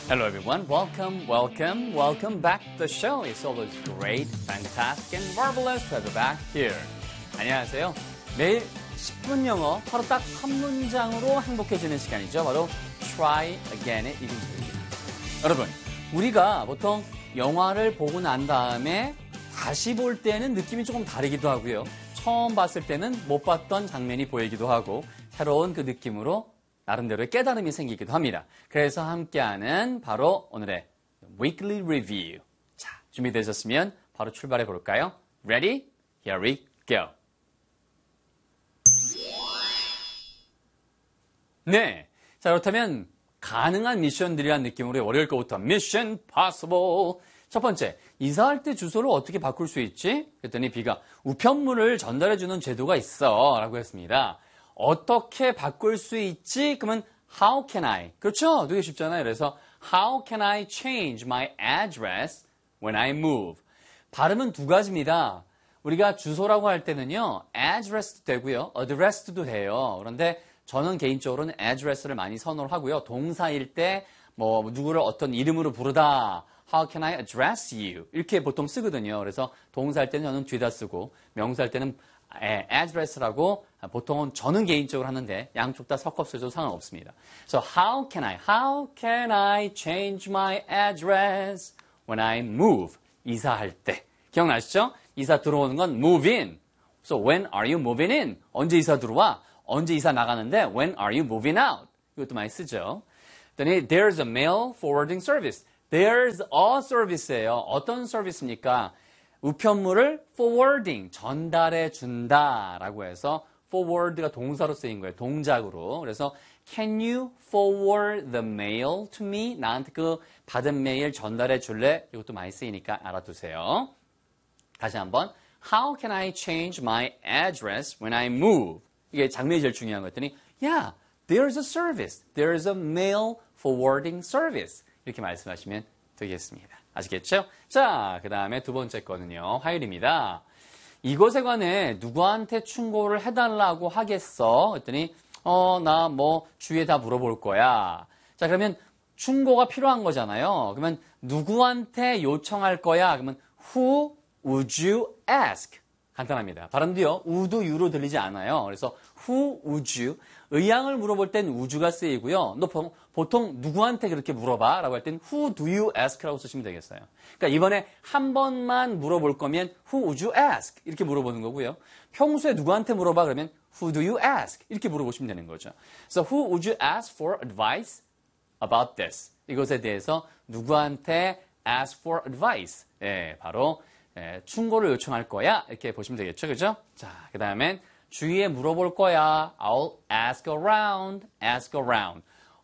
Hello everyone, welcome back to the show. It's always great, fantastic, and marvelous to have you back here. 안녕하세요. 매일 10분 영어, 하루 딱 한 문장으로 행복해지는 시간이죠. 바로 Try Again의 이름입니다. 여러분, 우리가 보통 영화를 보고 난 다음에 다시 볼 때는 느낌이 조금 다르기도 하고요. 처음 봤을 때는 못 봤던 장면이 보이기도 하고 새로운 그 느낌으로 나름대로의 깨달음이 생기기도 합니다. 그래서 함께하는 바로 오늘의 Weekly Review. 자, 준비되셨으면 바로 출발해 볼까요? Ready? Here we go. 네, 자 그렇다면 가능한 미션들이라는 느낌으로 월요일 거부터 Mission Possible. 첫 번째, 이사할 때 주소를 어떻게 바꿀 수 있지? 그랬더니 B가 우편물을 전달해주는 제도가 있어 라고 했습니다. 어떻게 바꿀 수 있지? 그러면 How can I? 그렇죠? 되게 쉽잖아요. 그래서 How can I change my address when I move? 발음은 두 가지입니다. 우리가 주소라고 할 때는요. address도 되고요. addressed도 돼요. 그런데 저는 개인적으로는 address를 많이 선호를 하고요. 동사일 때 뭐 누구를 어떤 이름으로 부르다. How can I address you? 이렇게 보통 쓰거든요. 그래서 동사할 때는 저는 뒤다 쓰고 명사할 때는 address라고 보통은 저는 개인적으로 하는데 양쪽 다 섞어 써도 상관없습니다. So how can I change my address when I move? 이사할 때. 기억나시죠? 이사 들어오는 건 move in. So when are you moving in? 언제 이사 들어와? 언제 이사 나가는데 when are you moving out? 이것도 많이 쓰죠. 그랬더니 there's a mail forwarding service. There's a service예요. 어떤 서비스입니까? 우편물을 forwarding, 전달해 준다라고 해서 forward가 동사로 쓰인 거예요. 동작으로. 그래서 can you forward the mail to me? 나한테 그 받은 메일 전달해 줄래? 이것도 많이 쓰이니까 알아두세요. 다시 한번 How can I change my address when I move? 이게 장면이 제일 중요한 거였더니 Yeah, there's a service. There's a mail forwarding service. 이렇게 말씀하시면 되겠습니다. 아시겠죠? 자, 그 다음에 두 번째 거는요. 화요일입니다. 이것에 관해 누구한테 충고를 해달라고 하겠어? 그랬더니 나 뭐 주위에 다 물어볼 거야. 자, 그러면 충고가 필요한 거잖아요. 그러면 누구한테 요청할 거야? 그러면 Who would you ask? 간단합니다. 발음도요. 우도 유로 들리지 않아요. 그래서 Who would you? 의향을 물어볼 땐 would가 쓰이고요. 너 보통 누구한테 그렇게 물어봐? 라고 할 땐 Who do you ask? 라고 쓰시면 되겠어요. 그러니까 이번에 한 번만 물어볼 거면 Who would you ask? 이렇게 물어보는 거고요. 평소에 누구한테 물어봐? 그러면 Who do you ask? 이렇게 물어보시면 되는 거죠. So who would you ask for advice about this? 이것에 대해서 누구한테 ask for advice? 예, 바로 충고를 요청할 거야. 이렇게 보시면 되겠죠. 그죠? 자, 그 다음엔 주위에 물어볼 거야. I'll ask around, ask around.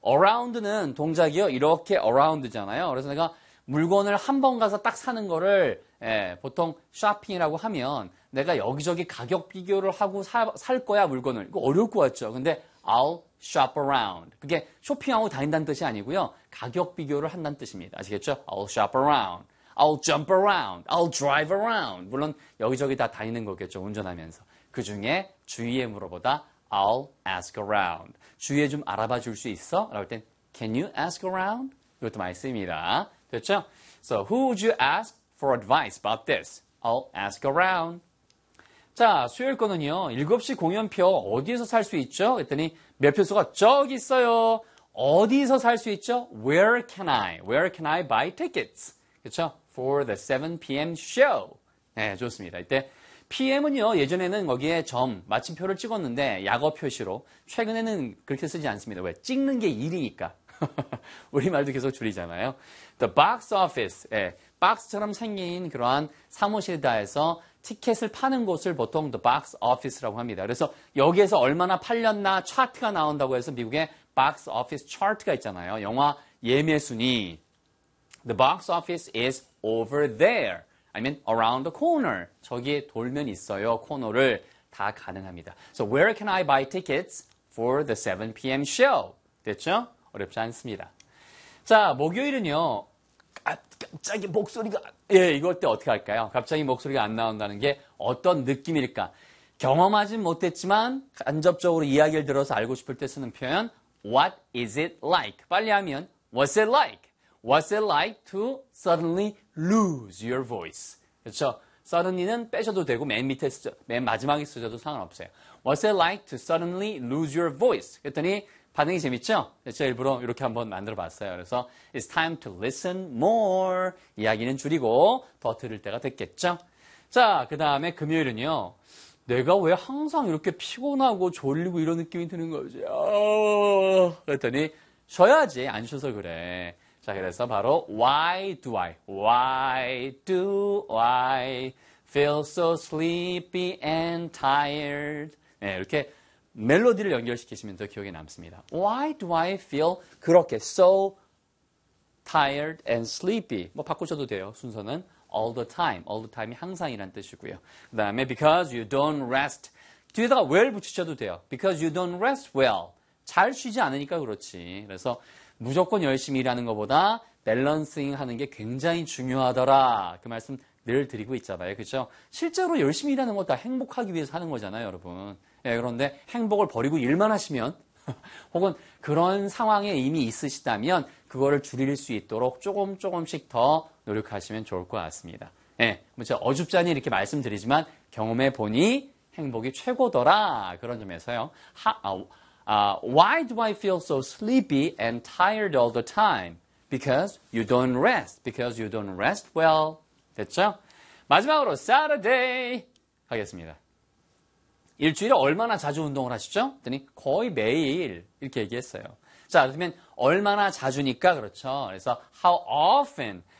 around는 동작이요. 이렇게 around잖아요. 그래서 내가 물건을 한 번 가서 딱 사는 거를 보통 쇼핑이라고 하면 내가 여기저기 가격 비교를 하고 살 거야, 물건을. 이거 어려울 것 같죠? 근데 I'll shop around. 그게 쇼핑하고 다닌다는 뜻이 아니고요. 가격 비교를 한다는 뜻입니다. 아시겠죠? I'll shop around. I'll jump around. I'll drive around. 물론 여기저기 다 다니는 거겠죠. 운전하면서. 그 중에 주위에 물어보다 I'll ask around. 주위에 좀 알아봐 줄 수 있어? 라고 할 땐 Can you ask around? 이것도 많이 씁니다. 됐죠? So who would you ask for advice about this? I'll ask around. 자, 수요일 거는요. 7시 공연표 어디에서 살 수 있죠? 그랬더니 매표소가 저기 있어요. 어디서 살 수 있죠? Where can I buy tickets? 그렇죠? For the 7 p.m. show. 네, 좋습니다. 이때 PM은요, 예전에는 거기에 마침표를 찍었는데, 약어 표시로. 최근에는 그렇게 쓰지 않습니다. 왜? 찍는 게 일이니까. 우리말도 계속 줄이잖아요. The box office. 예, 박스처럼 생긴 그러한 사무실에다 해서 티켓을 파는 곳을 보통 the box office라고 합니다. 그래서 여기에서 얼마나 팔렸나 차트가 나온다고 해서 미국에 box office chart가 있잖아요. 영화 예매 순위. The box office is over there. 아니면 around the corner. 저기에 돌면 있어요. 코너를 다 가능합니다. So where can I buy tickets for the 7 p.m. show? 됐죠? 어렵지 않습니다. 자, 목요일은요. 갑자기 목소리가 이걸 때 어떻게 할까요? 갑자기 목소리가 안 나온다는 게 어떤 느낌일까? 경험하진 못했지만 간접적으로 이야기를 들어서 알고 싶을 때 쓰는 표현 What is it like? 빨리 하면 What's it like? What's it like to suddenly lose your voice? 그렇죠? suddenly는 빼셔도 되고 맨 마지막에 쓰셔도 상관없어요. What's it like to suddenly lose your voice? 그랬더니 반응이 재밌죠? 제가 일부러 이렇게 한번 만들어 봤어요. 그래서 It's time to listen more. 이야기는 줄이고 더 들을 때가 됐겠죠? 자, 그 다음에 금요일은요. 내가 왜 항상 이렇게 피곤하고 졸리고 이런 느낌이 드는 거지? 그랬더니 쉬어야지. 안 쉬어서 그래. 자, 그래서 바로 why do I feel so sleepy and tired? 네, 이렇게 멜로디를 연결시키시면 더 기억에 남습니다. Why do I feel 그렇게 so tired and sleepy? 뭐 바꾸셔도 돼요. 순서는 all the time이 항상이란 뜻이고요. 그 다음에 because you don't rest. 뒤에다가 well 붙이셔도 돼요. Because you don't rest well. 잘 쉬지 않으니까 그렇지. 그래서 무조건 열심히 일하는 것보다 밸런싱 하는 게 굉장히 중요하더라. 그 말씀 늘 드리고 있잖아요. 그렇죠? 실제로 열심히 일하는 거 다 행복하기 위해서 하는 거잖아요, 여러분. 예, 그런데 행복을 버리고 일만 하시면 혹은 그런 상황에 이미 있으시다면 그거를 줄일 수 있도록 조금씩 더 노력하시면 좋을 것 같습니다. 예, 뭐 제가 어줍잖이 이렇게 말씀드리지만 경험해 보니 행복이 최고더라. 그런 점에서요. Why do I feel so sleepy and tired all the time? Because you don't rest. Because you don't rest well. 됐죠? 마지막으로 Saturday 하겠습니다. 일주일에 얼마나 자주 운동을 하시죠? 그랬더니 거의 매일 이렇게 얘기했어요. 자, 그러면 얼마나 자주니까 그렇죠. 그래서 how often